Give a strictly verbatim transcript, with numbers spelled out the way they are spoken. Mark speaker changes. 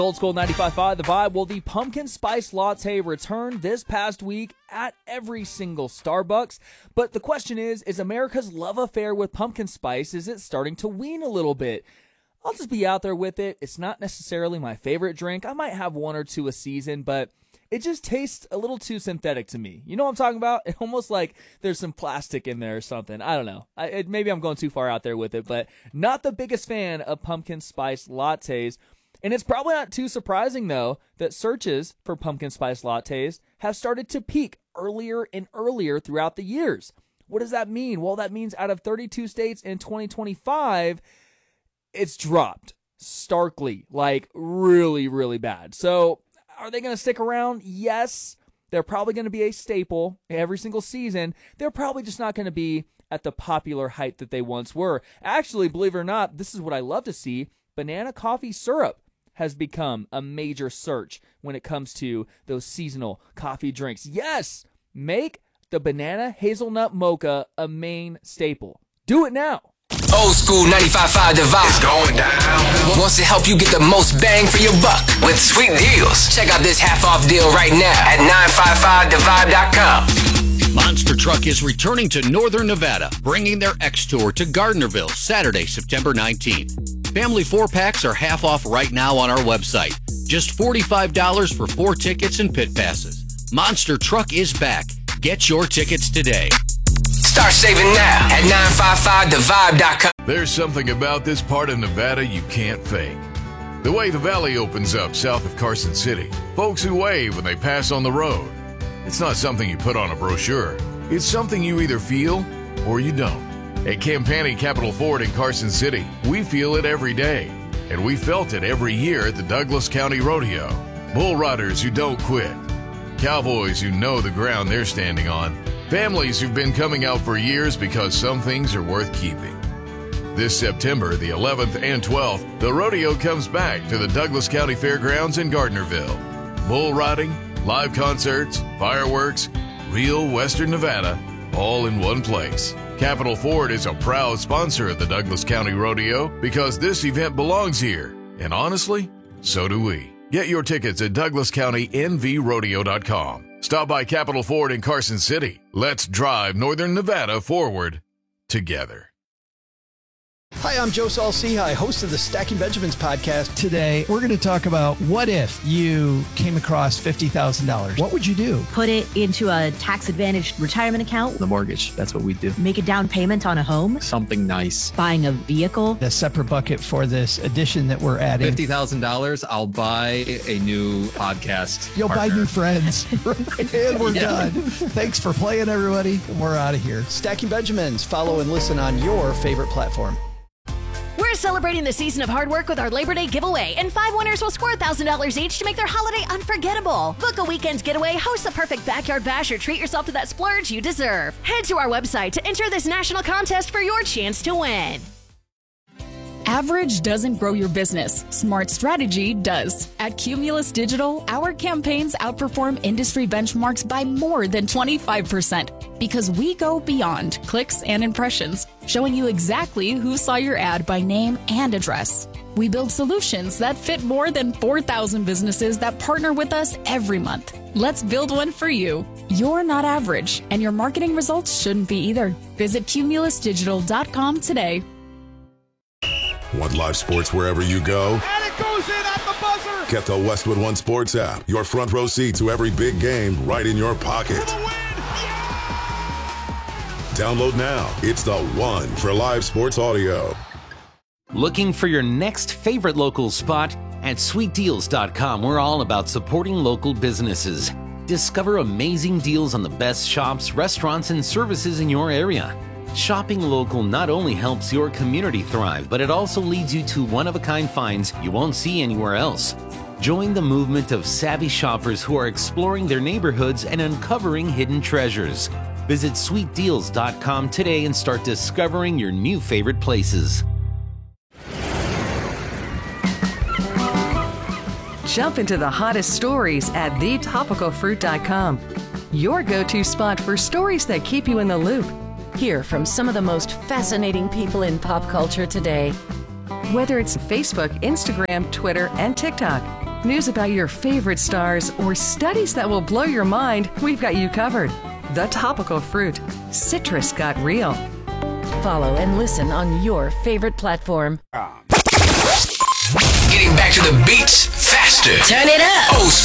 Speaker 1: Old School ninety-five point five, The Vibe. Well, the pumpkin spice latte returned this past week at every single Starbucks. But the question is, is America's love affair with pumpkin spice, is it starting to wane a little bit? I'll just be out there with it. It's not necessarily my favorite drink. I might have one or two a season, but it just tastes a little too synthetic to me. You know what I'm talking about? It almost like there's some plastic in there or something. I don't know. I, it, maybe I'm going too far out there with it, but not the biggest fan of pumpkin spice lattes. And it's probably not too surprising, though, that searches for pumpkin spice lattes have started to peak earlier and earlier throughout the years. What does that mean? Well, that means out of thirty-two states in twenty twenty-five, it's dropped starkly, like really, really bad. So are they going to stick around? Yes. They're probably going to be a staple every single season. They're probably just not going to be at the popular height that they once were. Actually, believe it or not, this is what I love to see. Banana coffee syrup has become a major search when it comes to those seasonal coffee drinks. Yes, make the banana hazelnut mocha a main staple. Do it now.
Speaker 2: Old School ninety-five point five The Vibe. It's going down. Wants to help you get the most bang for your buck with sweet deals. Check out this half-off deal right now at nine five five the vibe dot com.
Speaker 3: Monster Truck is returning to Northern Nevada, bringing their X Tour to Gardnerville Saturday, September nineteenth. Family four-packs are half off right now on our website. Just forty-five dollars for four tickets and pit passes. Monster Truck is back. Get your tickets today.
Speaker 2: Start saving now at nine five five the vibe dot com.
Speaker 4: There's something about this part of Nevada you can't fake. The way the valley opens up south of Carson City, folks who wave when they pass on the road. It's not something you put on a brochure. It's something you either feel or you don't. At Campani Capital Ford in Carson City, we feel it every day. And we felt it every year at the Douglas County Rodeo. Bull riders who don't quit. Cowboys who know the ground they're standing on. Families who've been coming out for years because some things are worth keeping. This September, the eleventh and twelfth, the rodeo comes back to the Douglas County Fairgrounds in Gardnerville. Bull riding, live concerts, fireworks, real Western Nevada, all in one place. Capital Ford is a proud sponsor of the Douglas County Rodeo because this event belongs here. And honestly, so do we. Get your tickets at douglas county n v rodeo dot com. Stop by Capital Ford in Carson City. Let's drive Northern Nevada forward together.
Speaker 5: Hi, I'm Joe Saul-Sehy, host of the Stacking Benjamins podcast.
Speaker 6: Today, we're going to talk about what if you came across fifty thousand dollars. What would you do?
Speaker 7: Put it into a tax-advantaged retirement account.
Speaker 8: The mortgage, that's what we do.
Speaker 7: Make a down payment on a home.
Speaker 8: Something nice.
Speaker 7: Buying a vehicle.
Speaker 6: A separate bucket for this addition that we're adding.
Speaker 8: fifty thousand dollars, I'll buy a new podcast
Speaker 6: You'll
Speaker 8: partner.
Speaker 6: buy new friends. And we're
Speaker 8: Yeah.
Speaker 6: done. Thanks for playing, everybody. We're out of here.
Speaker 5: Stacking Benjamins. Follow and listen on your favorite platform.
Speaker 9: We're celebrating the season of hard work with our Labor Day giveaway, and five winners will score one thousand dollars each to make their holiday unforgettable. Book a weekend getaway, host the perfect backyard bash, or treat yourself to that splurge you deserve. Head to our website to enter this national contest for your chance to win.
Speaker 10: Average doesn't grow your business. Smart strategy does. At Cumulus Digital, our campaigns outperform industry benchmarks by more than twenty-five percent because we go beyond clicks and impressions, showing you exactly who saw your ad by name and address. We build solutions that fit more than four thousand businesses that partner with us every month. Let's build one for you. You're not average, and your marketing results shouldn't be either. Visit cumulus digital dot com today.
Speaker 11: Want live sports wherever you go?
Speaker 12: And it goes in at the buzzer!
Speaker 11: Get the Westwood One Sports app. Your front row seat to every big game right in your pocket.
Speaker 12: For the win! Yeah!
Speaker 11: Download now. It's the one for live sports audio.
Speaker 13: Looking for your next favorite local spot? At sweet deals dot com, we're all about supporting local businesses. Discover amazing deals on the best shops, restaurants, and services in your area. Shopping local not only helps your community thrive, but it also leads you to one-of-a-kind finds you won't see anywhere else. Join the movement of savvy shoppers who are exploring their neighborhoods and uncovering hidden treasures. Visit sweet deals dot com today and start discovering your new favorite places.
Speaker 14: Jump into the hottest stories at the topical fruit dot com. Your go-to spot for stories that keep you in the loop. Hear from some of the most fascinating people in pop culture today. Whether it's Facebook, Instagram, Twitter, and TikTok, news about your favorite stars, or studies that will blow your mind, we've got you covered. The Topical Fruit. Citrus got real. Follow and listen on your favorite platform.
Speaker 2: Getting back to the beats faster.
Speaker 9: Turn it up.
Speaker 2: Oh,